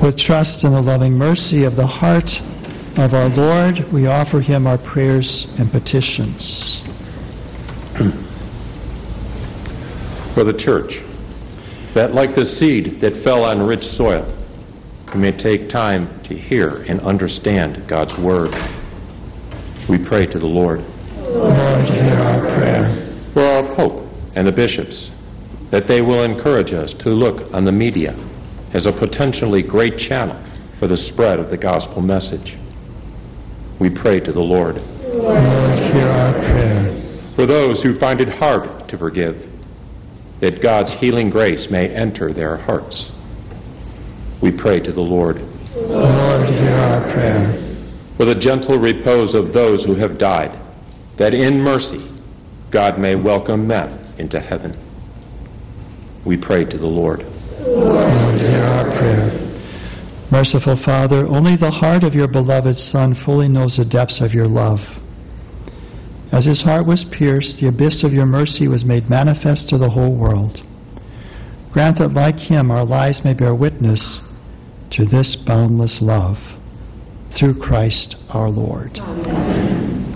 With trust in the loving mercy of the heart of our Lord, we offer him our prayers and petitions. For the church, that like the seed that fell on rich soil, we may take time to hear and understand God's word. We pray to the Lord. Lord, hear our prayer. For our Pope and the bishops, that they will encourage us to look on the media as a potentially great channel for the spread of the gospel message. We pray to the Lord. Lord, hear our prayer. For those who find it hard to forgive, that God's healing grace may enter their hearts. We pray to the Lord. Lord, hear our prayer. For the gentle repose of those who have died, that in mercy God may welcome them into heaven. We pray to the Lord. Lord, hear our prayer. Merciful Father, only the heart of your beloved Son fully knows the depths of your love. As his heart was pierced, the abyss of your mercy was made manifest to the whole world. Grant that like him our lives may bear witness to this boundless love. Through Christ our Lord. Amen.